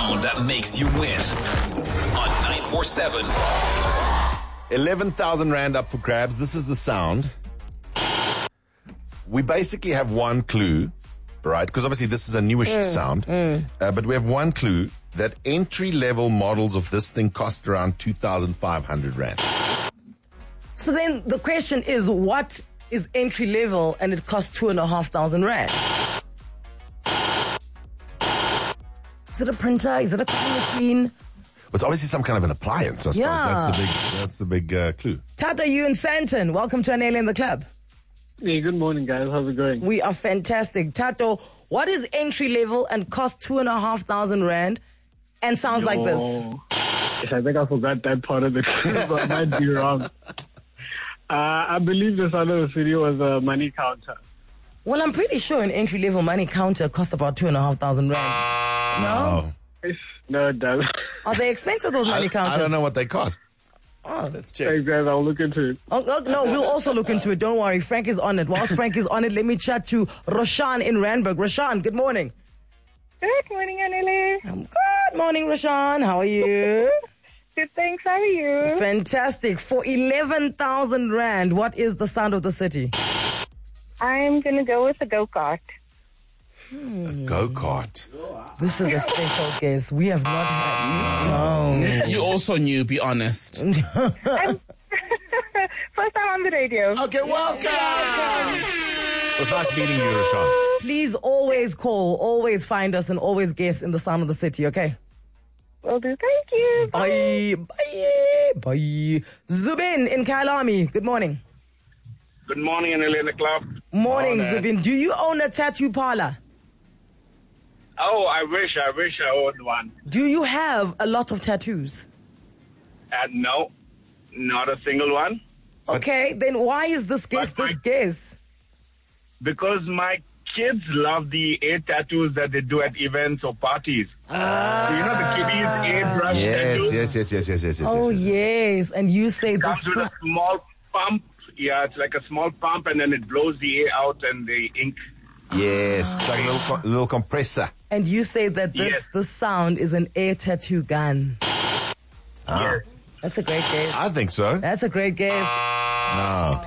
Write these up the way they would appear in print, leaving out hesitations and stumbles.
sound that makes you win on 947. 11,000 Rand up for grabs. This is the sound. We basically have one clue, right? Because obviously this is a newish sound. But we have one clue that entry-level models of this thing cost around 2,500 Rand. So then the question is, what is entry level and it costs 2,500 Rand? Is it a printer? Is it a coffee machine? Well, it's obviously some kind of an appliance, I suppose. Yeah. That's the big clue. Tata, you in Santon. Welcome to Anele in the Club. Hey, good morning, guys. How's it going? We are fantastic. Tato, what is entry level and costs 2,500 Rand and sounds like this? Yes, I think I forgot that part of the clue, but I might be wrong. I believe the sound of the city was a money counter. Well, I'm pretty sure an entry level money counter costs about 2,500 Rand. No? No, it doesn't. Are they expensive, those money counters? I don't know what they cost. Oh. Let's check. Thanks, guys. I'll look into it. Oh, no, we'll also look into it. Don't worry. Frank is on it. Whilst Frank is on it, let me chat to Roshan in Randburg. Roshan, good morning. Good morning, Anele. Good morning, Roshan. How are you? Good, thanks. How are you? Fantastic. For 11,000 Rand, what is the sound of the city? I'm going to go with a go-kart. A go-kart. This is a special guest. We have not had... No. You also knew, be honest. First time on the radio. Okay, welcome. It was nice meeting you, Roshan. Please always call, always find us, and always guess in the sound of the city, okay? Will do. Thank you. Bye. Bye. Zubin in Kyalami. Good morning. Good morning, Anele in the Club. Morning, Zubin. Do you own a tattoo parlor? Oh, I wish I owned one. Do you have a lot of tattoos? No, not a single one. Okay, then why is this guess this guess? Because my kids love the 8 tattoos that they do at events or parties. So, you know the kiddies 8 brush tattoos? Yes. Oh, yes. And you say Comes this... with a small pump. Yeah, it's like a small pump, and then it blows the air out and the ink. Yes, it's like a little compressor. And you say that this sound is an air tattoo gun. Ah. That's a great guess. I think so. That's a great guess. No.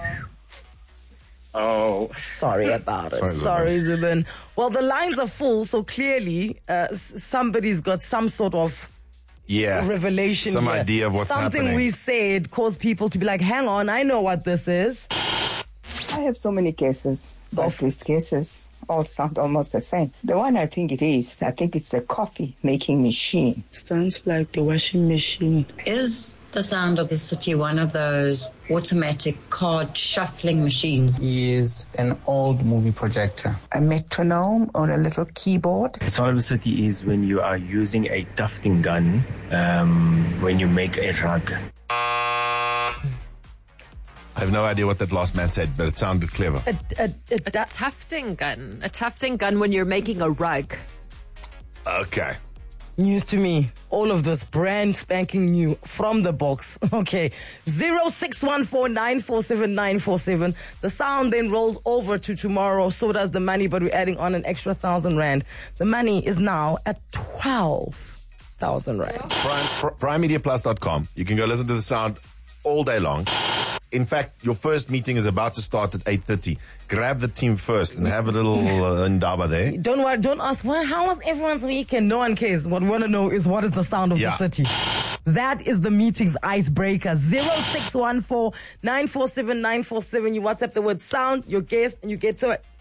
Oh. Sorry about it. Sorry, Zubin. Well, the lines are full, so clearly somebody's got some sort of revelation some here. idea of what's Something happening. we said caused people to be like, hang on, I know what this is. I have so many guesses. Both these guesses all sound almost the same. The one I think it's the coffee making machine. Sounds like the washing machine. Is the sound of the city one of those automatic card shuffling machines? Is an old movie projector. A metronome or a little keyboard. The sound of the city is when you are using a tufting gun when you make a rug. I have no idea what that last man said, but it sounded clever. A tufting gun. A tufting gun when you're making a rug. Okay. News to me. All of this brand spanking new from the box. Okay. 0614947947. The sound then rolls over to tomorrow. So does the money, but we're adding on an extra 1,000 Rand. The money is now at 12,000 Rand. PrimeMediaPlus.com. You can go listen to the sound all day long. In fact, your first meeting is about to start at 8:30. Grab the team first and have a little ndaba there. Don't worry, don't ask, well, how was everyone's weekend? No one cares. What we want to know is what is the sound of the city. That is the meeting's icebreaker. 0614947947. You WhatsApp the word sound, your guess, and you get to it.